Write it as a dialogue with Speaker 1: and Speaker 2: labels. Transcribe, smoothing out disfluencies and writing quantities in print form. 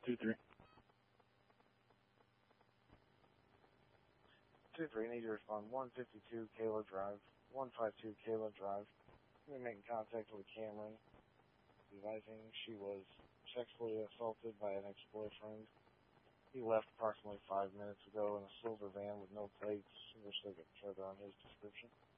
Speaker 1: 2-3.
Speaker 2: 2-3, need to respond 152 Kayla Drive, 152 Kayla Drive. We're making contact with Cameron, advising she was sexually assaulted by an ex-boyfriend. He left approximately 5 minutes ago in a silver van with no plates. We're still getting further on his description.